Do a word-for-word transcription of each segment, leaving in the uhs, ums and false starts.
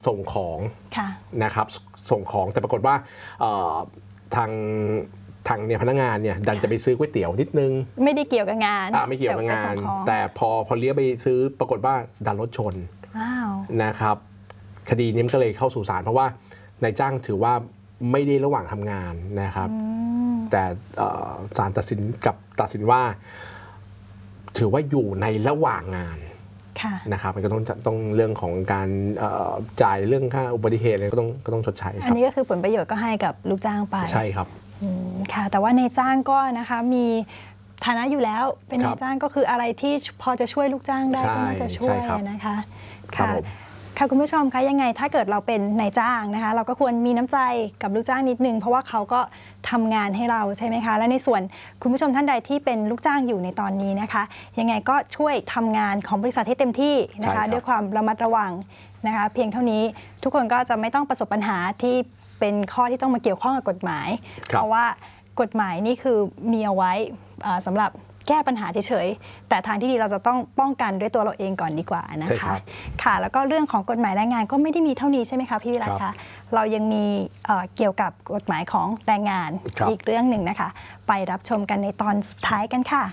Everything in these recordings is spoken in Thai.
ส่งของนะครับส่งของแต่ปรากฏว่าทางทางเนี่ยพนักงานเนี่ยดันจะไปซื้อก๋วยเตี๋ยวนิดนึงไม่ได้เกี่ยวกับงานไม่เกี่ยวกับงานแต่พอพอเลี้ยวไปซื้อปรากฏว่าดันรถชนนะครับคดีนี้ก็เลยเข้าสู่ศาลเพราะว่านายจ้างถือว่าไม่ได้ระหว่างทำงานนะครับแต่ศาลตัดสินกับตัดสินว่าถือว่าอยู่ในระหว่างงานนะครับมันก็ต้องต้องเรื่องของการจ่ายเรื่องค่าอุบัติเหตุอะไรก็ต้องก็ต้องชดใช้อันนี้ก็คือผลประโยชน์ก็ให้กับลูกจ้างไปใช่ครับค่ะแต่ว่าในจ้างก็นะคะมีฐานะอยู่แล้วเป็นนายจ้างก็คืออะไรที่พอจะช่วยลูกจ้างได้ก็น่าจะช่วยนะคะค่ะค่ะคุณผู้ชมคะยังไงถ้าเกิดเราเป็นนายจ้างนะคะเราก็ควรมีน้ำใจกับลูกจ้างนิดนึงเพราะว่าเขาก็ทำงานให้เราใช่ไหมคะและในส่วนคุณผู้ชมท่านใดที่เป็นลูกจ้างอยู่ในตอนนี้นะคะยังไงก็ช่วยทำงานของบริษัทให้เต็มที่นะคะด้วยความระมัดระวังนะคะเพียงเท่านี้ทุกคนก็จะไม่ต้องประสบปัญหาที่เป็นข้อที่ต้องมาเกี่ยวข้องกับกฎหมายเพราะว่ากฎหมายนี่คือมีเอาไว้สำหรับแก้ปัญหาเฉยๆแต่ทางที่ดีเราจะต้องป้องกันด้วยตัวเราเองก่อนดีกว่านะคะค่ะแล้วก็เรื่องของกฎหมายแรงงานก็ไม่ได้มีเท่านี้ใช่ไหมคะพี่วิรัตคะเรายังมีเกี่ยวกับกฎหมายของแรงงานอีกเรื่องหนึ่งนะคะไปรับชมกันในตอนสุดท้ายกันค่ะ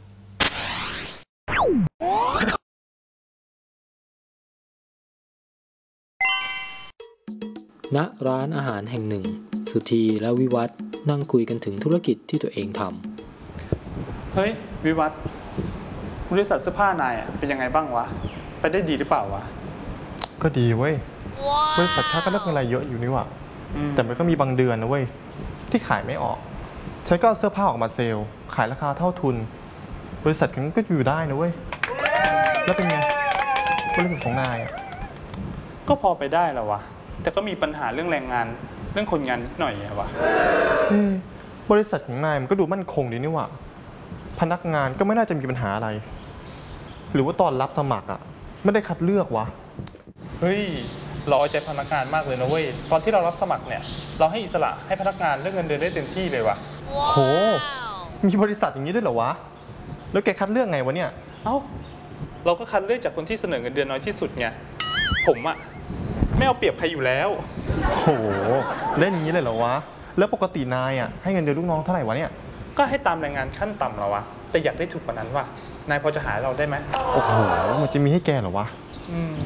ณร้านอาหารแห่งหนึ่งสุธีและวิวัฒน์นั่งคุยกันถึงธุรกิจที่ตัวเองทำเฮ้ยวิวัฒน์บริษัทเสื้อผ้านายเป็นยังไงบ้างวะไปได้ดีหรือเปล่าวะก็ดีเว้ยบริษัทข้าก็ได้กำไรเยอะอยู่นี่ว่ะแต่มันก็มีบางเดือนนะเว้ยที่ขายไม่ออกฉันก็เอาเสื้อผ้าออกมาเซลล์ขายราคาเท่าทุนบริษัทกันก็อยู่ได้นะเว้ยแล้วเป็นไงบริษัทของนายก็พอไปได้แล้ววะแต่ก็มีปัญหาเรื่องแรงงานเรื่องคนงานนิดหน่อยอะวะบริษัทของนายมันก็ดูมั่นคงดีนี่ว่ะพนักงานก็ไม่น่าจะมีปัญหาอะไรหรือว่าตอนรับสมัครอ่ะไม่ได้คัดเลือกวะเฮ้ยเราเอาใจพนักงานมากเลยนะเว้ยตอนที่เรารับสมัครเนี่ยเราให้อิสระให้พนักงานเลือกเงินเดือนได้เต็มที่เลยวะโหมีบริษัทอย่างนี้ด้วยเหรอวะแล้วแกคัดเลือกไงวะเนี่ยเอ้าเราก็คัดเลือกจากคนที่เสนอเงินเดือนน้อยที่สุดไงผมอ่ะไม่เอาเปรียบใครอยู่แล้วโหเล่นอย่างนี้เลยเหรอวะแล้วปกตินายอ่ะให้เงินเดือนลูกน้องเท่าไหร่วะเนี่ยก็ให้ตามแรงงานขั้นต่ำแล้ววะแต่อยากได้ถูกกว่านั้นวะนายพอจะหาเราได้ไหมโอ้โหมันจะมีให้แกเหรอวะอืม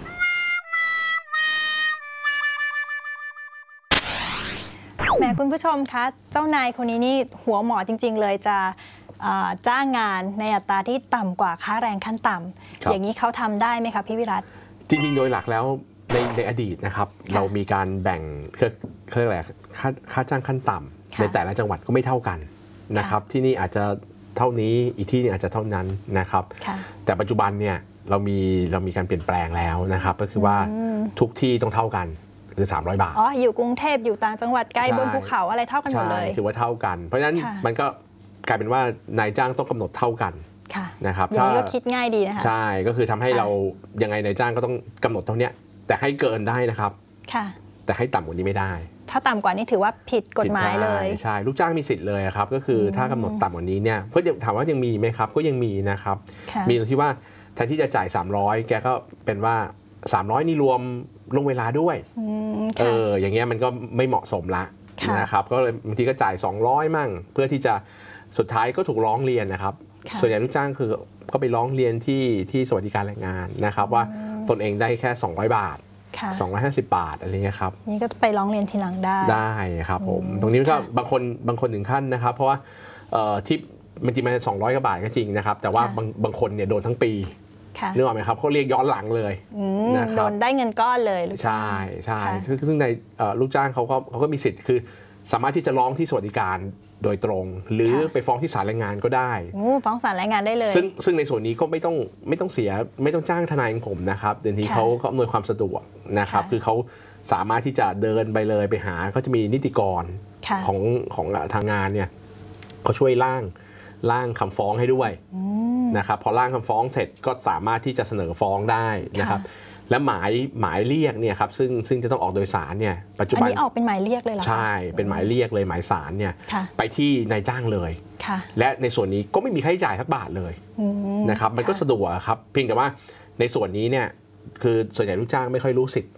แหมคุณผู้ชมคะเจ้านายคนนี้นี่หัวหมอจริงๆเลยจะจ้างงานในอัตราที่ต่ำกว่าค่าแรงขั้นต่ำอย่างนี้เขาทำได้ไหมคะพี่วิรัตจริงๆโดยหลักแล้วในในอดีตนะครับเรามีการแบ่งเครื่องเครื่องอะไรค่าค่าจ้างขั้นต่ำในแต่ละจังหวัดก็ไม่เท่ากันนะครับที่นี่อาจจะเท่านี้อีกที่นึงอาจจะเท่านั้นนะครับแต่ปัจจุบันเนี่ยเรามีเรามีการเปลี่ยนแปลงแล้วนะครับก็คือว่าทุกที่ต้องเท่ากันคือสามร้อยบาทอ๋ออยู่กรุงเทพอยู่ต่างจังหวัดไกลบนภูเขาอะไรเท่ากันหมดเลยถือว่าเท่ากันเพราะฉะนั้นมันก็กลายเป็นว่านายจ้างต้องกำหนดเท่ากันนะครับอย่างนี้ก็คิดง่ายดีนะคะใช่ก็คือทำให้เรายังไงนายจ้างก็ต้องกำหนดเท่านี้แต่ให้เกินได้นะครับแต่ให้ต่ำกว่านี้ไม่ได้ถ้าต่ำกว่านี้ถือว่าผิดกฎหมายเลยใช่ลูกจ้างมีสิทธิ์เลยครับก็คือถ้ากำหนดต่ำกว่านี้เนี่ยเพื่อถามว่ายังมีไหมครับก็ยังมีนะครับมีตรงที่ว่าแทนที่จะจ่ายสามร้อยแกก็เป็นว่าสามร้อยนี่รวมลงเวลาด้วยเอออย่างเงี้ยมันก็ไม่เหมาะสมละนะครับก็เลยบางทีก็จ่ายสองร้อยมั่งเพื่อที่จะสุดท้ายก็ถูกร้องเรียนนะครับส่วนใหญ่ลูกจ้างคือก็ไปร้องเรียนที่ที่สวัสดิการแรงงานนะครับว่าตนเองได้แค่สองร้อยบาทสองร้อยห้าสิบบาทอะไรเงี้ยครับนี่ก็ไปร้องเรียนทีหลังได้ได้ครับผมตรงนี้ก็บางคนบางคนถึงขั้นนะครับเพราะว่าที่มันจริงมันสองร้อยกว่าบาทก็จริงนะครับแต่ว่าบางบางคนเนี่ยโดนทั้งปีนึกออกไหมครับเขาเรียกย้อนหลังเลยโดนได้เงินก้อนเลยใช่ใช่ซึ่งในลูกจ้างเขาก็เขาก็มีสิทธิ์คือสามารถที่จะร้องที่สวัสดิการโดยตรงหรือไปฟ้องที่ศาลแรงงานก็ได้ฟ้องศาลแรงงานได้เลยซึ่งซึ่งในส่วนนี้ก็ไม่ต้องไม่ต้องเสียไม่ต้องจ้างทนายของผมนะครับเดี๋ยวนี้เขาเขาอำนวยความสะดวกนะครับคือเขาสามารถที่จะเดินไปเลยไปหาเขาจะมีนิติกรของของทางงานเนี่ยเขาช่วยร่างร่างคำฟ้องให้ด้วยนะครับพอร่างคำฟ้องเสร็จก็สามารถที่จะเสนอฟ้องได้นะครับและหมายหมายเรียกเนี่ยครับซึ่งซึ่งจะต้องออกโดยสารเนี่ยปัจจุบันอันนี้ออกเป็นหมายเรียกเลยเหรอใช่เป็นหมายเรียกเลยหมายสารเนี่ยไปที่นายจ้างเลยและในส่วนนี้ก็ไม่มีค่าใช้จ่ายสักบาทเลยนะครับมันก็สะดวกครับเพียงแต่ว่าในส่วนนี้เนี่ยคือส่วนใหญ่ลูกจ้างไม่ค่อยรู้สิทธิ์